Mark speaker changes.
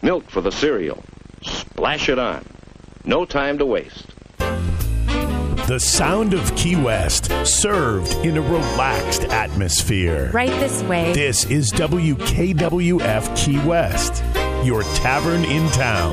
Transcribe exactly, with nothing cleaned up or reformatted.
Speaker 1: Milk for the cereal. Splash it on. No time to waste.
Speaker 2: The sound of Key West, served in a relaxed atmosphere.
Speaker 3: Right this way.
Speaker 2: This is W K W F Key West, your tavern in town.